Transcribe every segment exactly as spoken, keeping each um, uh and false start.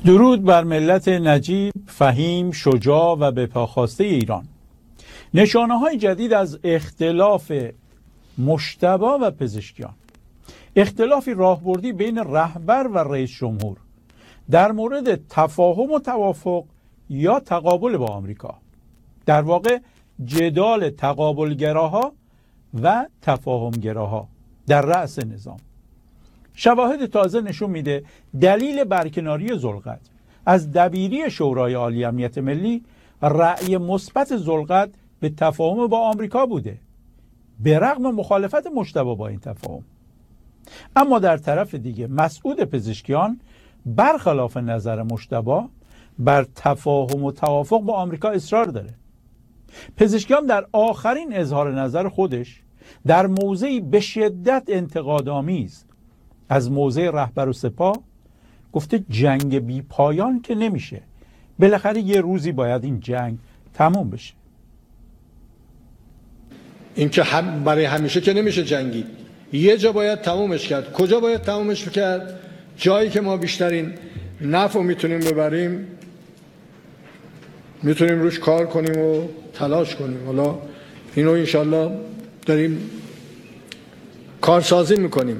درود بر ملت نجیب، فهیم، شجاع و بپاخواسته ایران. نشانه های جدید از اختلاف مجتبی و پزشکیان. اختلافی راهبردی بین رهبر و رئیس جمهور در مورد تفاهم و توافق یا تقابل با آمریکا. در واقع جدال تقابلگراها و تفاهمگراها در رأس نظام. شواهد تازه نشون میده دلیل برکناری ذوالقرن از دبیری شورای عالی امنیت ملی رأی مثبت ذوالقرن به تفاهم با آمریکا بوده، به رغم مخالفت مجتبی با این تفاهم. اما در طرف دیگه مسعود پزشکیان برخلاف نظر مجتبی بر تفاهم و توافق با آمریکا اصرار داره. پزشکیان در آخرین اظهار نظر خودش در موضعی به شدت انتقادآمیز از موضع رهبر و سپاه گفته جنگ بی پایان که نمیشه، بالاخره یه روزی باید این جنگ تموم بشه. این که هم برای همیشه که نمیشه جنگید، یه جا باید تمومش کرد. کجا باید تمومش کرد؟ جایی که ما بیشترین نفع رو میتونیم ببریم، میتونیم روش کار کنیم و تلاش کنیم. حالا اینو انشالله داریم کارسازی میکنیم.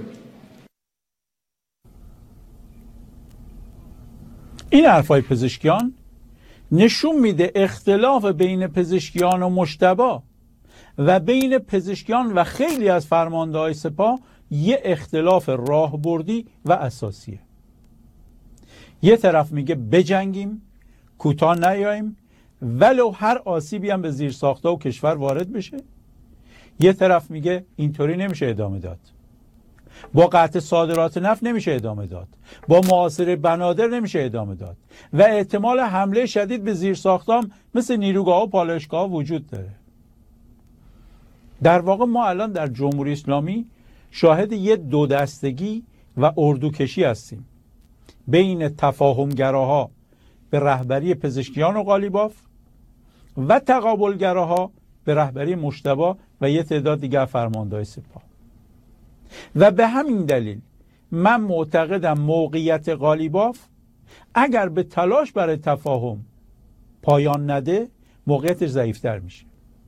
این حرفای پزشکیان نشون میده اختلاف بین پزشکیان و مجتبی و بین پزشکیان و خیلی از فرمانده‌های سپاه یه اختلاف راهبردی و اساسیه. یه طرف میگه بجنگیم، کوتاه نیاییم، ولو هر آسیبی هم به زیرساخت‌ها و کشور وارد بشه. یه طرف میگه اینطوری نمیشه ادامه داد، با قطع صادرات نفت نمیشه ادامه داد، با محاصره بنادر نمیشه ادامه داد و احتمال حمله شدید به زیرساختام مثل نیروگاه و پالایشگاه وجود داره. در واقع ما الان در جمهوری اسلامی شاهد یه دو دستگی و اردوکشی هستیم بین تفاهمگراها به رهبری پزشکیان و قالیباف و تقابلگراها به رهبری مجتبی و یه تعداد دیگر فرمانده‌های سپاه. و به همین دلیل من معتقدم موقعیت قالیباف اگر به تلاش برای تفاهم پایان نده موقعیتش ضعیفتر میشه.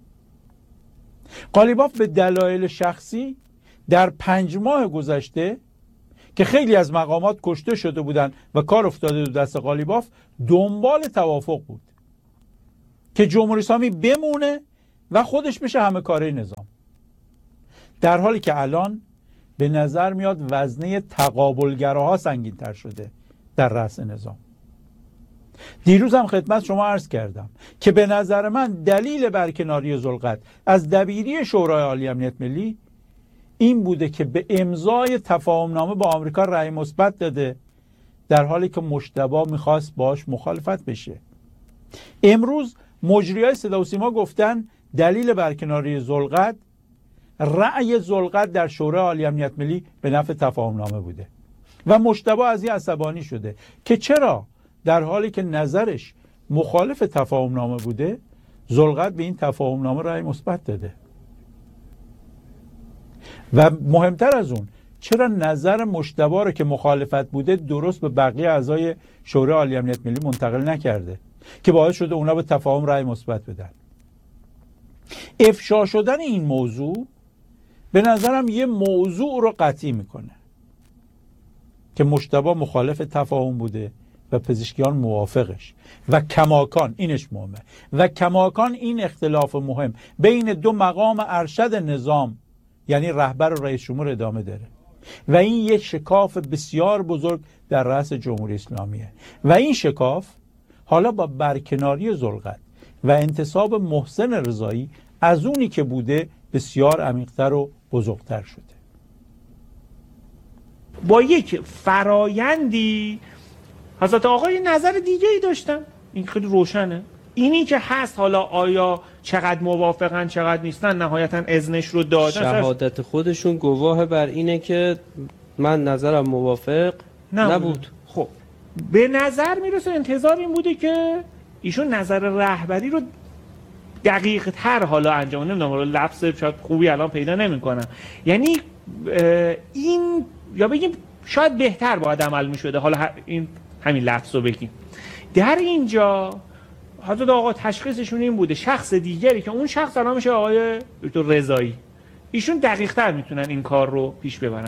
قالیباف به دلایل شخصی در پنج ماه گذشته که خیلی از مقامات کشته شده بودن و کار افتاده دو دست قالیباف دنبال توافق بود که جمهوری اسلامی بمونه و خودش بشه همه کاره نظام، در حالی که الان به نظر میاد وزنه تقابلگراها سنگین تر شده در رأس نظام. دیروز هم خدمت شما عرض کردم که به نظر من دلیل برکناری ذوالقرن از دبیری شورای عالی امنیت ملی این بوده که به امضای تفاهمنامه با آمریکا رأی مثبت داده، در حالی که مجتبی میخواست باش مخالفت بشه. امروز مجریای صدا و سیما گفتن دلیل برکناری ذوالقرن رأی ذوالقرن در شورای عالی امنیت ملی به نفع تفاهمنامه بوده و مجتبی از این عصبانی شده که چرا در حالی که نظرش مخالف تفاهمنامه بوده ذوالقرن به این تفاهمنامه رأی مثبت داده. و مهمتر از اون چرا نظر مجتبی رو که مخالفت بوده درست به بقیه اعضای شورای عالی امنیت ملی منتقل نکرده که باعث شده اونا به تفاهم رأی مثبت بدن. افشا شدن این موضوع به نظرم یه موضوع رو قطعی میکنه که مجتبی مخالف تفاهم بوده و پزشکیان موافقش و کماکان اینش مهمه و کماکان این اختلاف مهم بین دو مقام ارشد نظام یعنی رهبر و رئیس جمهور ادامه داره و این یک شکاف بسیار بزرگ در رأس جمهوری اسلامیه و این شکاف حالا با برکناری ذوالقرن و انتصاب محسن رضایی از اونی که بوده بسیار عمیق‌تر و بزرگتر شده. با یک فرایندی حضرت آقای نظر دیگه ای داشتن، این خیلی روشنه. اینی که هست حالا آیا چقدر موافقن چقدر نیستن نهایتا اذنش رو دادن. شهادت خودشون گواه بر اینه که من نظرم موافق نبود, نبود. خب به نظر میرسه انتظار این بوده که ایشون نظر رهبری رو دقیق تر حالا انجام، نمیدونم حالا لفظ شاید خوبی الان پیدا نمیکنم، یعنی این یا بگیم شاید بهتر باید عمل میشده. حالا این همین لفظ رو بگیم. در اینجا حضرت آقا تشخیصشون این بوده شخص دیگری که اون شخص الان میشه آقای دکتر رضایی، ایشون دقیق تر میتونن این کار رو پیش ببرن.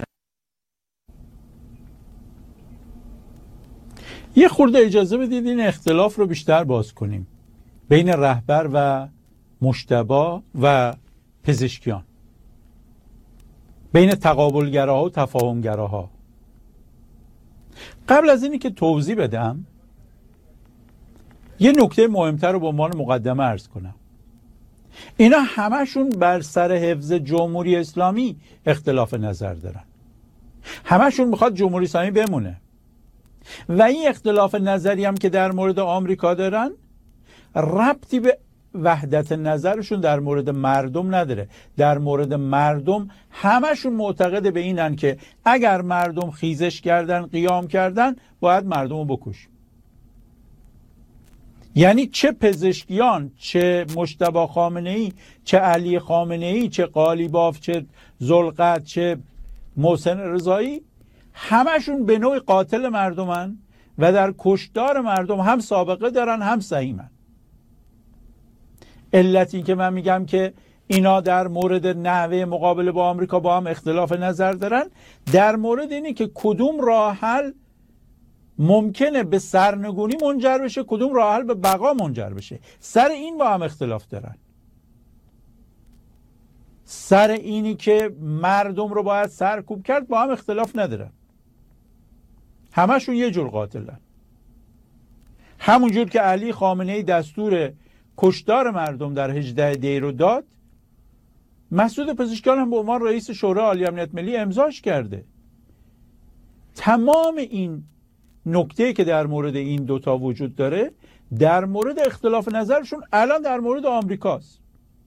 یه خورده اجازه بدید این اختلاف رو بیشتر باز کنیم بین رهبر و مجتبی و پزشکیان، بین تقابلگراها و تفاهمگراها. قبل از اینی که توضیح بدم یه نکته مهمتر رو به عنوان مقدمه عرض کنم. اینا همشون بر سر حفظ جمهوری اسلامی اختلاف نظر دارن، همشون میخواد جمهوری اسلامی بمونه و این اختلاف نظری هم که در مورد آمریکا دارن ربطی به وحدت نظرشون در مورد مردم نداره. در مورد مردم همشون معتقد به اینن که اگر مردم خیزش کردن، قیام کردن، باید مردم رو بکشیم. یعنی چه پزشکیان، چه مجتبی خامنه‌ای، چه علی خامنه‌ای، چه قالیباف، چه ذوالقرنین، چه محسن رضایی، همشون به نوعی قاتل مردمن و در کشتار مردم هم سابقه دارن هم سهیمن. علت این که من میگم که اینا در مورد نحوه مقابله با آمریکا با هم اختلاف نظر دارن، در مورد اینه که کدوم راه حل ممکنه به سرنگونی منجر بشه، کدوم راه حل به بقا منجر بشه، سر این با هم اختلاف دارن. سر اینی که مردم رو باید سرکوب کرد با هم اختلاف ندارن. همشون یه جور قاتلن. همون جور که علی خامنه‌ای دستور کشتار مردم در هجده دی رو داد، مسعود پزشکیان هم به عنوان رئیس شورای عالی امنیت ملی امضاش کرده. تمام این نکته که در مورد این دوتا وجود داره در مورد اختلاف نظرشون الان در مورد آمریکاست،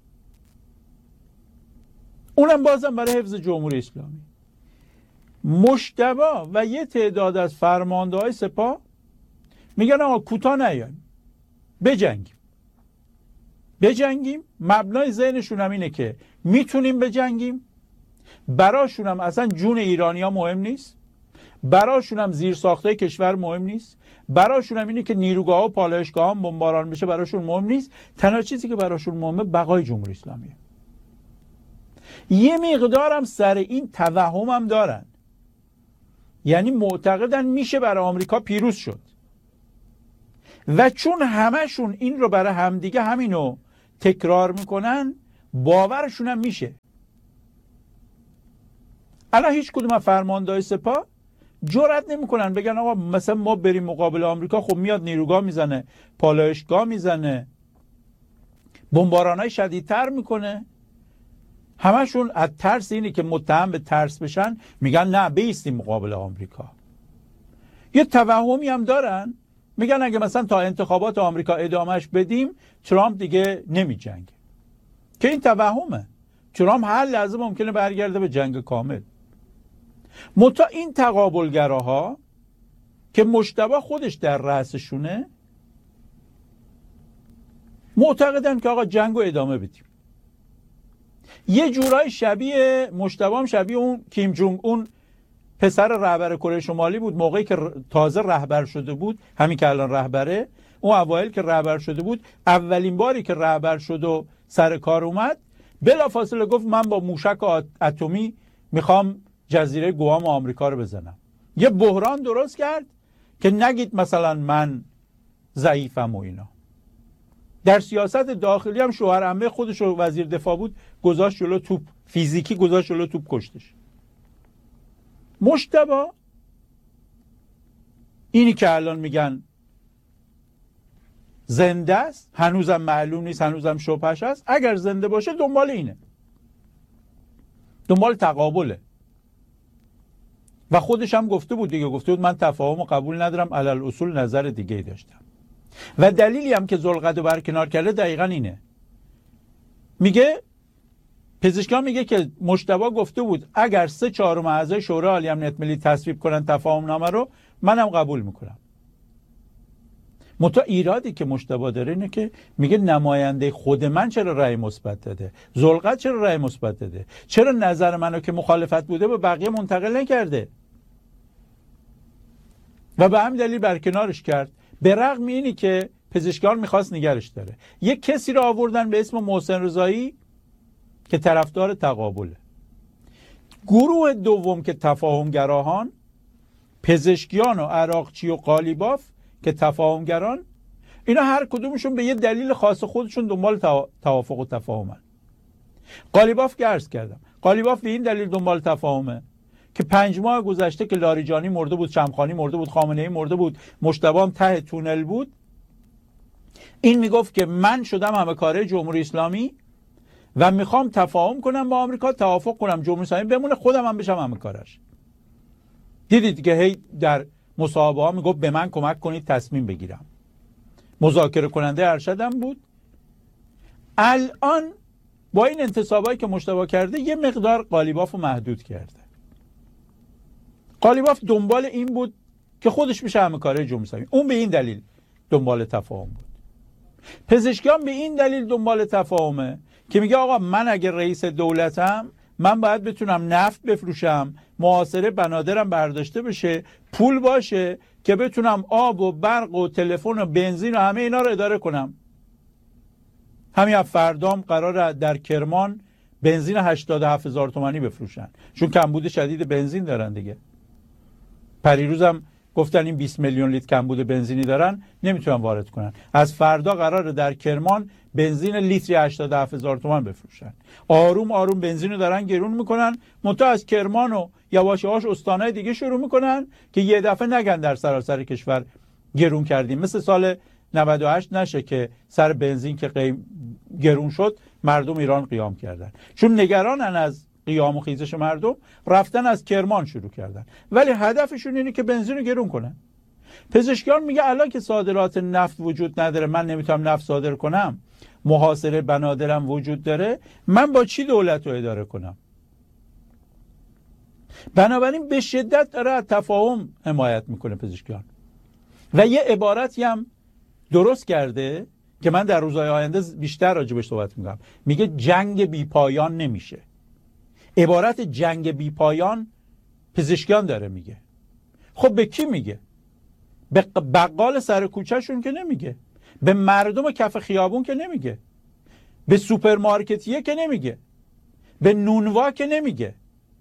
اونم بازم برای حفظ جمهوری اسلامی. مجتبی و یه تعداد از فرمانده‌های سپاه میگن آقا کوتاه نیایم، بجنگیم بجنگیم مبنای ذهنشون هم اینه که میتونیم بجنگیم، براشون هم اصلا جون ایرانی ها مهم نیست، براشون هم زیر ساخته کشور مهم نیست، براشون هم اینه که نیروگاه و پالایشگاه هم بمباران بشه براشون مهم نیست. تنها چیزی که براشون مهمه بقای جمهوری اسلامیه. یه مقدار هم سر این توهم هم دارن، یعنی معتقدن میشه برای آمریکا پیروز شد و چون همشون این رو برای همدیگه همینو تکرار میکنن باورشون هم میشه. الان هیچ کدوم از فرماندهای سپاه جرئت نمیکنن بگن آقا مثلا ما بریم مقابل آمریکا، خب میاد نیروگاه میزنه، پالایشگاه میزنه، بمبارانای شدیدتر میکنه. همشون از ترس اینی که متهم به ترس بشن میگن نه بیستیم مقابل آمریکا. یه توهمی هم دارن، میگن اگه مثلا تا انتخابات آمریکا ادامهش بدیم ترامپ دیگه نمی جنگه، که این توهمه. ترامپ هر لحظه ممکنه برگرده به جنگ کامل. متا این تقابلگراها که مجتبی خودش در رأسشونه معتقدن که آقا جنگو ادامه بدیم. یه جورای شبیه مجتبی هم شبیه اون کیم جونگ اون پسر رهبر کره شمالی بود موقعی که تازه رهبر شده بود، همین که الان رهبره. اون اوایل که رهبر شده بود، اولین باری که رهبر شد و سر کار اومد، بلافاصله گفت من با موشک اتمی میخوام جزیره گوام آمریکا رو بزنم. یه بحران درست کرد که نگید مثلا من ضعیفم و اینا. در سیاست داخلی هم شوهر عمه خودش رو وزیر دفاع بود، گذاشت جلو توپ، فیزیکی گذاشت جلو توپ، کشتش. مجتبی اینی که الان میگن زنده است، هنوزم معلوم نیست، هنوزم شبهش هست، اگر زنده باشه دنبال اینه، دنبال تقابله. و خودش هم گفته بود دیگه، گفته بود من تفاهم قبول ندارم، علل اصول نظر دیگه داشتم. و دلیلی هم که ذوالقرنین برکنار کرده دقیقا اینه. میگه پزشکیان میگه که مجتبی گفته بود اگر سه چهارم اعضای شورای عالی امنیت ملی تصویب کنن تفاهم نامه رو منم قبول میکنم. متا ایرادی که مجتبی داره اینه که میگه نماینده خود من چرا رأی مثبت داده، ذوالقرنین چرا رأی مثبت داده، چرا نظر منو که مخالفت بوده به بقیه منتقل نکرده. و به همین دلیل برکنارش کرد، به رغم اینی که پزشکیان میخواست نگرش داره. یک کسی رو آوردن به اسم محسن رضایی که طرفدار تقابله. گروه دوم که تفاهمگراهان، پزشکیان و عراقچی و قالیباف که تفاهمگران، اینا هر کدومشون به یه دلیل خاص خودشون دنبال توافق و تفاهمن. قالیباف که عرض کردم، قالیباف به این دلیل دنبال تفاهمه که پنج ماه گذشته که لاریجانی مرده بود، شمخانی مرده بود، خامنه‌ای مرده بود، مجتبی هم ته تونل بود، این میگفت که من شدم همه کاره جمهوری اسلامی و میخوام تفاهم کنم با آمریکا، توافق کنم جمهوری اسلامی بمونه، خودم هم بشم همه کارش. دیدید که هی در مصاحبه ها میگفت به من کمک کنید تصمیم بگیرم. مذاکره کننده ارشدم بود. الان با این انتصابایی که مجتبی کرده یه مقدار قالیباف رو محدود کرده. قالیباف دنبال این بود که خودش بشه همه کاره جمهوری اسلامی، اون به این دلیل دنبال تفاهم بود. پزشکیان به این دلیل دنبال تفاهمه که میگه آقا من اگه رئیس دولتم، من باید بتونم نفت بفروشم، محاصره بنادرم برداشته بشه، پول باشه که بتونم آب و برق و تلفن و بنزین و همه اینا رو اداره کنم. همین فردام قراره در کرمان بنزین هشتاد و هفت هزار تومانی بفروشن، چون کمبود شدید بنزین دارن دیگه. پریروزم گفتن این بیست میلیون لیتر کمبود بنزینی دارن، نمیتونن وارد کنن. از فردا قراره در کرمان بنزین لیتری هشتاد و هفت هزار تومان بفروشن. آروم آروم بنزین رو دارن گرون میکنن، منتها از کرمان و یواش یواش استانهای دیگه شروع میکنن که یه دفعه نگن در سراسر کشور گرون کردیم. مثل سال نود و هشت نشه که سر بنزین که قیم گرون شد مردم ایران قیام کردن، چون نگرانن از قیام و خیزش مردم، رفتن از کرمان شروع کردن، ولی هدفشون اینه که بنزین رو گرون کنن. پزشکیان میگه الان که صادرات نفت وجود نداره، من نمیتونم نفت صادر کنم، محاصره بنادرم وجود داره، من با چی دولت رو اداره کنم؟ بنابراین به شدت داره از تفاهم حمایت میکنه پزشکیان. و یه عبارتی هم درست کرده که من در روزهای آینده بیشتر راجبش صحبت میکنم، میگه جنگ بی پایان نمیشه. عبارت جنگ بی پایان پزشکیان داره میگه. خب به کی میگه؟ به بقال سر کوچهشون که نمیگه، به مردم کف خیابون که نمیگه، به سوپرمارکتیه که نمیگه، به نونوا که نمیگه،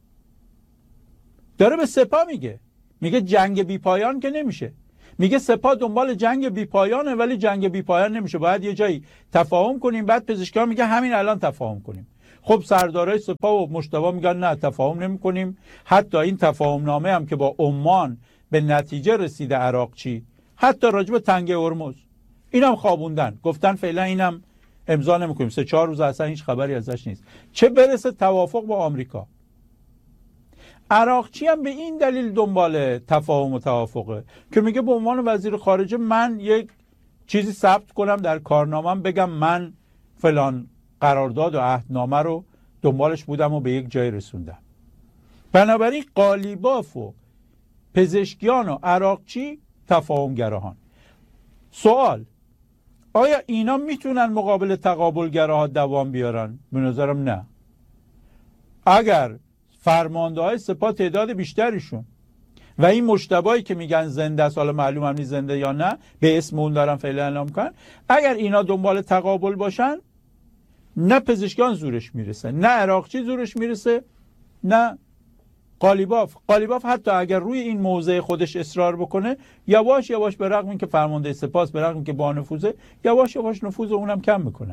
داره به سپاه میگه. میگه جنگ بی پایان که نمیشه. میگه سپاه دنبال جنگ بی پایانه ولی جنگ بی پایان نمیشه، باید یه جایی تفاهم کنیم. بعد پزشکیان میگه همین الان تفاهم کنیم. خب سردارای سپاه و مجتبی میگن نه تفاهم نمی کنیم. حتی این تفاهم نامه هم که با عمان به نتیجه رسیده عراقچی، حتی راجب تنگه هرمز اینم خوابوندن، گفتن فعلا اینم امضا نمیکنیم، سه چهار روز اصلا هیچ خبری ازش نیست، چه برسه توافق با آمریکا. عراقچی هم به این دلیل دنبال تفاهم و توافقه که میگه به عنوان وزیر خارجه من یک چیزی ثبت کنم در کارنامه‌ام، بگم من فلان قرارداد و عهدنامه رو دنبالش بودم و به یک جای رسوندم. بنابراین قالیباف و پزشکیان و عراقچی تفاهمگراهان. سوال: آیا اینا میتونن مقابل تقابلگراها دوام بیارن؟ به نظرم نه. اگر فرمانده های سپاه تعداد بیشتریشون و این مجتبی که میگن زنده است، حالا معلوم هم نیست زنده یا نه، به اسم اون دارن فعلا اعلام کنن، اگر اینا دنبال تقابل باشن، نه پزشکیان زورش میرسه، نه عراقچی زورش میرسه، نه قالیباف. قالیباف حتی اگر روی این موضع خودش اصرار بکنه، یواش یواش به رغم اینکه فرمانده سپاه، به رغم اینکه با نفوذه، یواش یواش نفوذ اونم کم میکنن.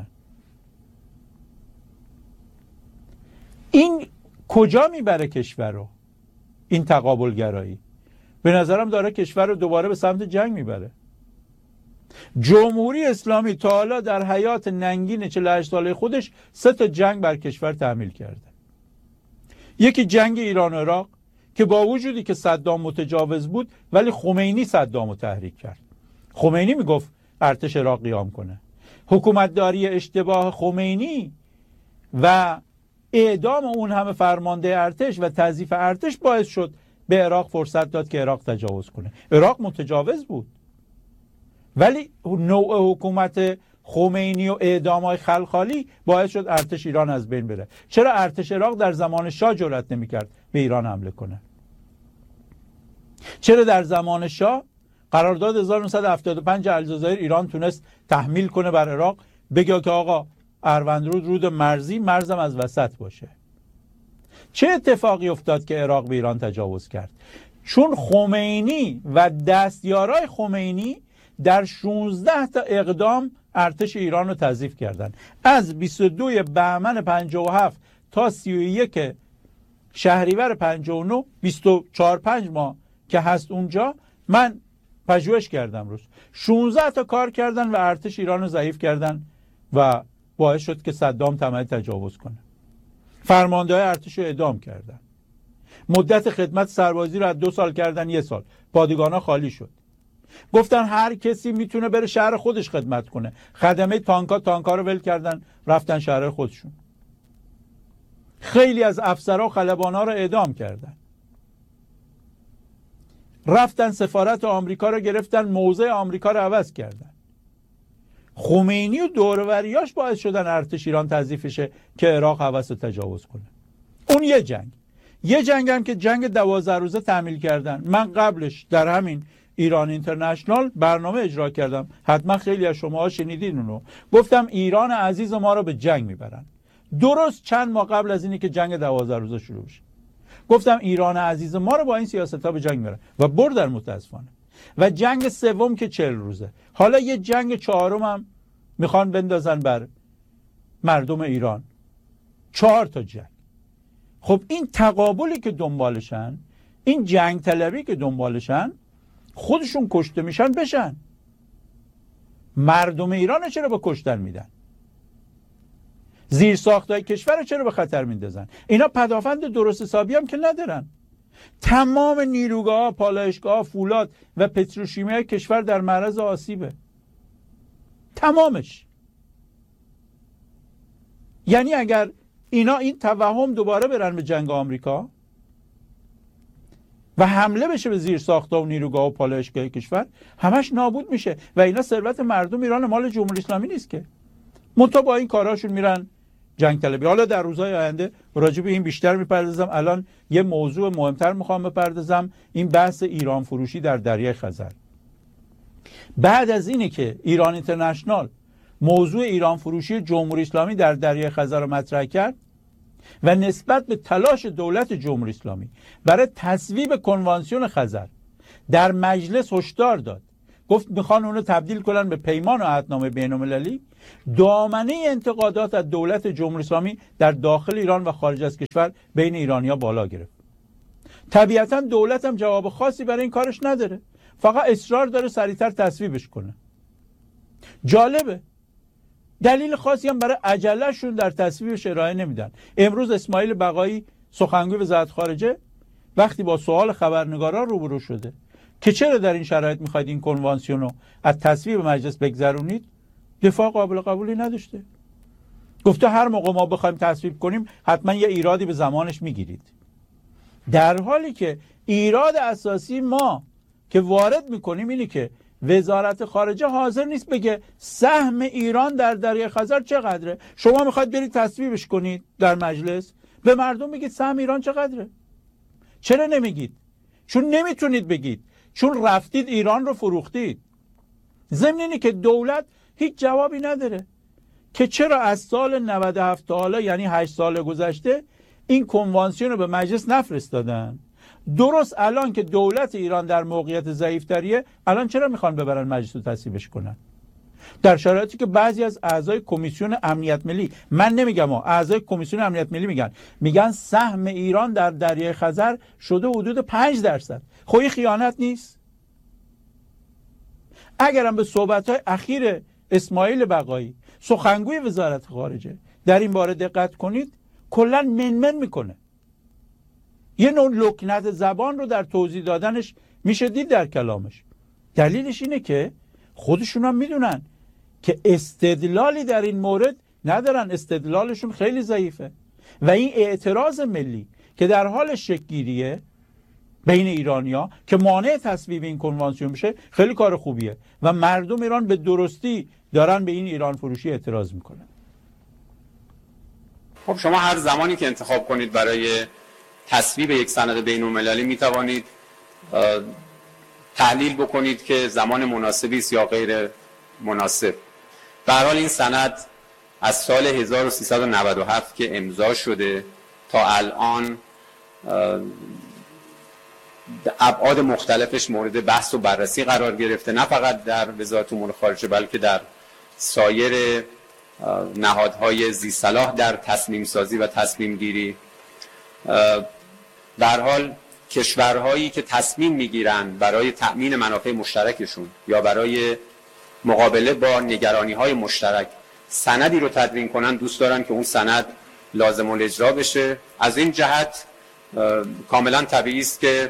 این کجا میبره کشور رو؟ این تقابل گرایی به نظرم داره کشور رو دوباره به سمت جنگ میبره. جمهوری اسلامی تا حالا در حیات ننگین چهل و هشت ساله خودش سه تا جنگ بر کشور تحمیل کرده. یکی جنگ ایران و عراق که با وجودی که صدام متجاوز بود ولی خمینی صدام رو تحریک کرد. خمینی میگفت ارتش عراق قیام کنه. حکومتداری اشتباه خمینی و اعدام اون همه فرمانده ارتش و تضعیف ارتش باعث شد به عراق فرصت داد که عراق تجاوز کنه. عراق متجاوز بود ولی نوع حکومت خمینی و اعدام‌های خلخالی باعث شد ارتش ایران از بین بره. چرا ارتش عراق در زمان شاه جرأت نمی‌کرد به ایران حمله کنه؟ چرا در زمان شاه قرارداد هزار و نهصد و هفتاد و پنج الجزایر ایران تونست تحمیل کنه بر عراق، بگه که آقا اروندرود رود مرزی، مرزم از وسط باشه. چه اتفاقی افتاد که عراق به ایران تجاوز کرد؟ چون خمینی و دستیارای خمینی در شانزده تا اقدام ارتش ایران رو تضعیف کردن. از بیست و دو بهمن پنجاه و هفت تا سی و یک شهریور پنجاه و نه، بیست و چهار پنج ماه که هست اونجا، من پژوهش کردم روش. شانزده تا کار کردن و ارتش ایران رو ضعیف کردن و باعث شد که صدام طمع تجاوز کنه. فرمانده‌های ارتش رو اعدام کردن. مدت خدمت سربازی رو از دو سال کردن یه سال. پادگانا خالی شد. گفتن هر کسی میتونه بره شهر خودش خدمت کنه. خدمه تانکا تانکا رو ول کردن، رفتن شهر خودشون. خیلی از افسرها و خلبانا رو اعدام کردن. رفتن سفارت آمریکا رو گرفتن، موضع آمریکا رو عوض کردن. خمینی و دوروریاش باعث شدن ارتش ایران تضعیف شه که عراق هوس تجاوز کنه. اون یه جنگ. یه جنگ هم که جنگ دوازده روزه تعمیل کردن. من قبلش در همین ایران اینترنشنال برنامه اجرا کردم. حتما خیلی از شماها شنیدین اونو. گفتم ایران عزیز ما رو به جنگ میبرن. درست چند ماه قبل از اینی که جنگ دوازده روزه شروع بشه، گفتم ایران عزیز ما رو با این سیاست‌ها به جنگ میبرن و بردن متاسفانه. و جنگ سوم که چهل روزه. حالا یه جنگ چهارم هم میخوان بندازن بر مردم ایران. چهار تا جنگ. خب این تقابلی که دنبالشن، این جنگ طلبی که دنبالشن، خودشون کشته میشن بشن. مردم ایران چرا به کشتن میدن؟ زیر ساختای کشور چرا به خطر میندازن؟ اینا پدافند درست حسابی هم که ندارن. تمام نیروگاه، پالایشگاه، فولاد و پتروشیمی کشور در معرض آسیبه. تمامش. یعنی اگر اینا این توهم دوباره برن به جنگ آمریکا و حمله بشه به زیر ساخت‌ها و نیروگاه و پالایشگاه کشور، همش نابود میشه و اینا ثروت مردم ایران، مال جمهوری اسلامی نیست که. منتها با این کاراشون میرن جنگ طلبی. حالا در روزهای آینده راجع به این بیشتر میپردازم. الان یه موضوع مهمتر میخوام بپردازم، این بحث ایران فروشی در دریای خزر. بعد از اینه که ایران اینترنشنال موضوع ایران فروشی جمهوری اسلامی در دریای خزر رو مطرح کرد و نسبت به تلاش دولت جمهوری اسلامی برای تصویب کنوانسیون خزر در مجلس هشدار داد، گفت میخوان اونو تبدیل کنن به پیمان و عهدنامه بین‌المللی، دامنه انتقادات از دولت جمهوری اسلامی در داخل ایران و خارج از کشور بین ایرانی‌ها بالا گرفت. طبیعتاً دولت هم جواب خاصی برای این کارش نداره، فقط اصرار داره سریعتر تصویبش کنه. جالبه، دلیل خاصی هم برای عجلهشون در تصویبش ارائه نمیدن. امروز اسماعیل بقایی سخنگوی وزارت خارجه وقتی با سوال خبرنگاران روبرو شده که چرا در این شرایط میخواید این کنوانسیون رو از تصویب مجلس بگذرونید، دفاع قابل قبولی نداشته. گفته هر موقع ما بخوایم تصویب کنیم حتما یه ایرادی به زمانش میگیرید. در حالی که ایراد اساسی ما که وارد میکنیم اینه که وزارت خارجه حاضر نیست بگه سهم ایران در دریای خزر چقدره. شما میخواید برید تصویبش کنید در مجلس، به مردم بگید سهم ایران چقدره. چرا نمیگید؟ چون نمیتونید بگید، چون رفتید ایران رو فروختید. ضمن اینه که دولت هیچ جوابی نداره که چرا از سال نود و هفت تا حالا، یعنی هشت سال گذشته، این کنوانسیون رو به مجلس نفرستادن. درست الان که دولت ایران در موقعیت ضعیف‌تریه، الان چرا میخوان ببرن مجلس رو تصویبش کنن؟ در شرایطی که بعضی از اعضای کمیسیون امنیت ملی، من نمیگم ها، اعضای کمیسیون امنیت ملی میگن میگن سهم ایران در دریای خزر شده حدود پنج درصد. خب این خیانت نیست؟ اگرم به صحبت‌های اخیر اسماعیل بقایی سخنگوی وزارت خارجه در این باره دقت کنید، کلا منمن میکنه. یه نوع لکنت زبان رو در توضیح دادنش میشه دید در کلامش. دلیلش اینه که خودشون هم میدونن که استدلالی در این مورد ندارن، استدلالشون خیلی ضعیفه و این اعتراض ملی که در حال شکل‌گیریه بین ایرانیا که مانع تصویب این کنوانسیون بشه خیلی کار خوبیه و مردم ایران به درستی دارن به این ایران فروشی اعتراض میکنن. خب شما هر زمانی که انتخاب کنید برای تصویب یک سند بین‌المللی می توانید تحلیل بکنید که زمان مناسبی است یا غیر مناسب. به هر حال این سند از سال هزار و سیصد و نود و هفت که امضا شده تا الان ابعاد مختلفش مورد بحث و بررسی قرار گرفته، نه فقط در وزارت امور خارجه بلکه در سایر نهادهای ذی صلاح در تصمیم سازی و تصمیم گیری. به هر حال کشورهایی که تصمیم میگیرن برای تأمین منافع مشترکشون یا برای مقابله با نگرانی‌های مشترک سندی رو تدوین کنن، دوست دارن که اون سند لازم الاجرا بشه. از این جهت کاملا طبیعی است که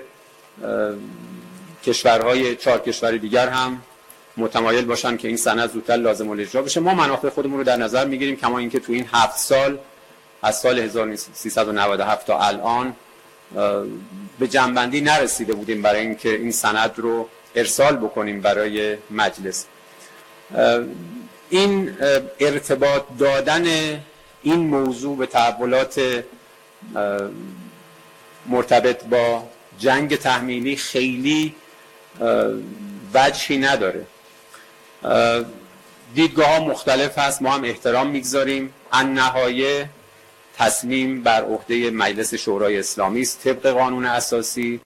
کشورهای چهار کشور دیگر هم متمایل باشن که این سند زودتر لازم الاجرا بشه. ما منافع خودمون رو در نظر میگیریم، کما اینکه تو این هفت سال از سال هزار و سیصد و نود و هفت تا الان به جنبندی نرسیده بودیم برای اینکه این سند رو ارسال بکنیم برای مجلس. این ارتباط دادن این موضوع به تحولات مرتبط با جنگ تحمیلی خیلی وجهی نداره. دیدگاه ها مختلف هست، ما هم احترام میگذاریم. النهایه تصمیم بر عهده مجلس شورای اسلامی است طبق قانون اساسی.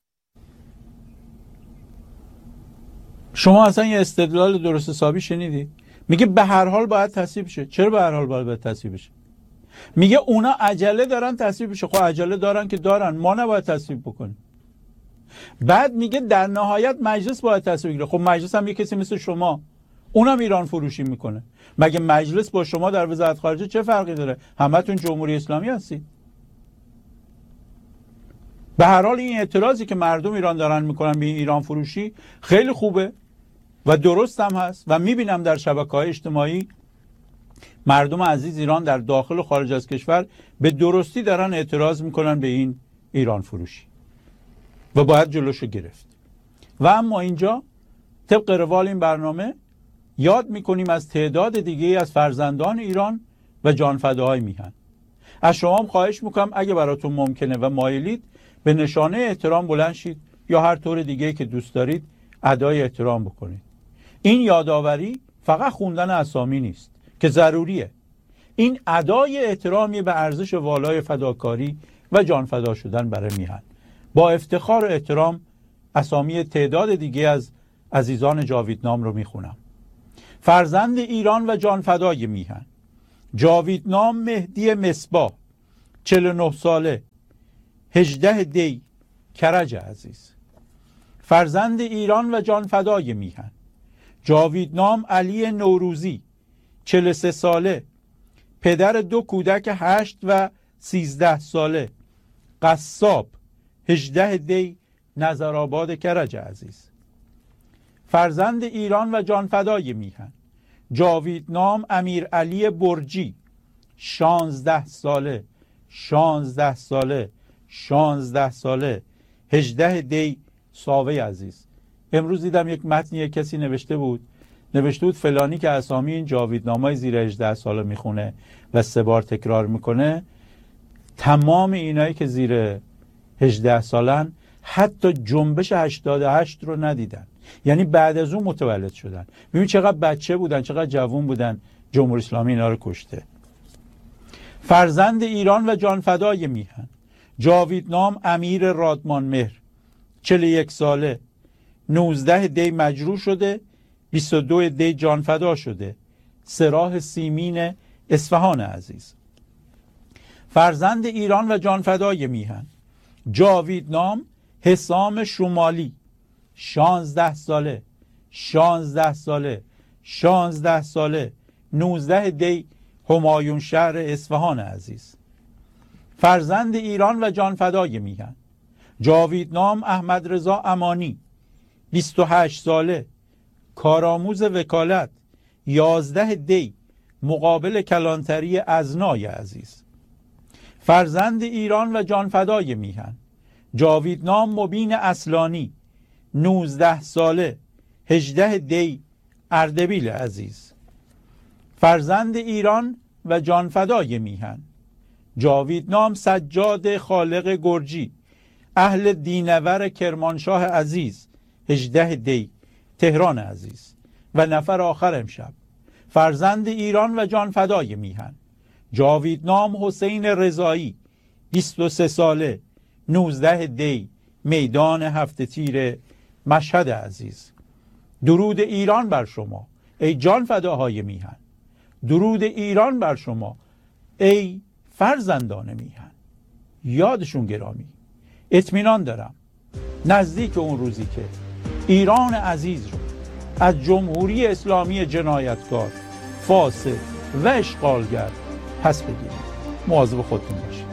شما اصلا یه استدلال درست حسابی شنیدید؟ میگه به هر حال باید تصویب شه. چرا به هر حال باید تصویب شه؟ میگه اونا عجله دارن تصویب شه. خب عجله دارن که دارن، ما نباید تصویب بکنیم. بعد میگه در نهایت مجلس باید تصویب بگیره. خب مجلس هم یه کسی مثل شما، اونم ایران فروشی میکنه. مگه مجلس با شما در وزارت خارجه چه فرقی داره؟ همتون جمهوری اسلامی هستید. به هر حال این اعتراضی که مردم ایران دارن میکنن به این ایران فروشی خیلی خوبه و درست هم هست و میبینم در شبکه‌های اجتماعی مردم عزیز ایران در داخل و خارج از کشور به درستی دارن اعتراض میکنن به این ایران فروشی و باید جلوشو گرفت. و اما اینجا طبق روال این برنامه یاد میکنیم از تعداد دیگه از فرزندان ایران و جانفداهای میهن. از شما هم خواهش میکنم اگه براتون ممکنه و مایلید به نشانه احترام بلند شید یا هر طور دیگه که دوست دارید ادای احترام بکنید. این یادآوری فقط خوندن اسامی نیست که ضروریه. این ادای احترامی به ارزش والای فداکاری و جانفدا شدن برای میهن. با افتخار و احترام اسامی تعداد دیگه از عزیزان جاویدنام رو میخونم. فرزند ایران و جانفدای میهن: جاویدنام مهدی مصباح، چهل و نه ساله، هجده دی، کرج عزیز. فرزند ایران و جانفدای میهن: جاویدنام علی نوروزی، چهل و سه ساله، پدر دو کودک هشت و سیزده ساله، قصاب، هجده دی، نظرآباد کرج عزیز. فرزند ایران و جانفدای میهن: جاویدنام امیر علی برجی، شانزده ساله، شانزده ساله، شانزده ساله، هجده دی، ساوه عزیز. امروز دیدم یک متنی کسی نوشته بود نوشته بود فلانی که اسامی این جاویدنامای زیر هجده ساله میخونه و سه بار تکرار میکنه، تمام اینایی که زیر هجده سالن حتی جنبش هشتاد و هشت رو ندیدن، یعنی بعد از اون متولد شدن. ببین چقدر بچه بودن، چقدر جوان بودن، جمهوری اسلامی اینا رو کشته. فرزند ایران و جانفدای میهن: جاویدنام امیر رادمان مهر، چهل و یک ساله، نوزده دی مجروح شده، بیست و دو دی جانفدا شده، سراح سیمین اصفهان عزیز. فرزند ایران و جانفدای میهن: جاویدنام حسام شمالی، شانزده ساله، شانزده ساله، شانزده ساله، نوزده دی، همایون شهر اصفهان عزیز. فرزند ایران و جانفدای میهن: جاویدنام احمد رضا امانی، بیست و هشت ساله، کارآموز وکالت، یازده دی، مقابل کلانتری ازنای عزیز. فرزند ایران و جانفدای میهن: جاویدنام مبین اصلانی، نوزده ساله، هجده دی، اردبیل عزیز. فرزند ایران و جانفدای میهن: جاویدنام سجاد خالق گرجی، اهل دینور کرمانشاه عزیز، هجده دی تهران عزیز. و نفر آخر امشب فرزند ایران و جان فدای میهن جاویدنام حسین رضایی بیست و سه ساله نوزده دی میدان هفت تیر مشهد عزیز. درود ایران بر شما ای جان فداهای میهن. درود ایران بر شما ای فرزندان میهن. یادشون گرامی. اطمینان دارم نزدیک اون روزی که ایران عزیز رو از جمهوری اسلامی جنایتکار، فاسد و اشغالگر پس بگیرید. مواظب خودتون باشید.